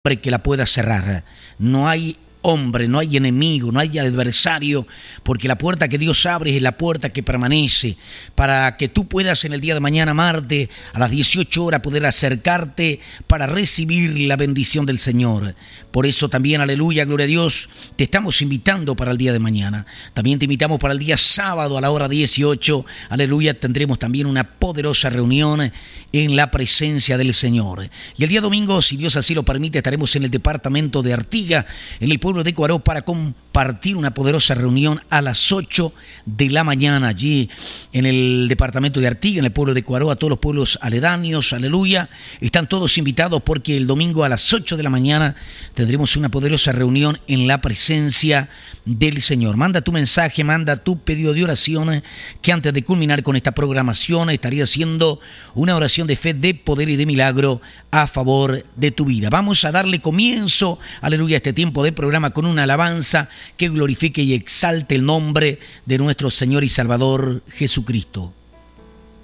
hombre que la pueda cerrar. No hay hombre, no hay enemigo, no hay adversario, porque la puerta que Dios abre es la puerta que permanece, para que tú puedas en el día de mañana, martes, a las 18 horas, poder acercarte para recibir la bendición del Señor. Por eso también, aleluya, gloria a Dios, te estamos invitando para el día de mañana. También te invitamos para el día sábado a la hora 18, aleluya, tendremos también una poderosa reunión en la presencia del Señor. Y el día domingo, si Dios así lo permite, estaremos en el departamento de Artigas, en el pueblo de Cuaró, para compartir una poderosa reunión a las 8 de la mañana allí en el departamento de Artigas, en el pueblo de Cuaró. A todos los pueblos aledaños, aleluya, están todos invitados, porque el domingo a las 8 de la mañana tendremos una poderosa reunión en la presencia del Señor. Manda tu mensaje, manda tu pedido de oración, que antes de culminar con esta programación estaría haciendo una oración de fe, de poder y de milagro a favor de tu vida. Vamos a darle comienzo, aleluya, a este tiempo de programa con una alabanza que glorifique y exalte el nombre de nuestro Señor y Salvador Jesucristo.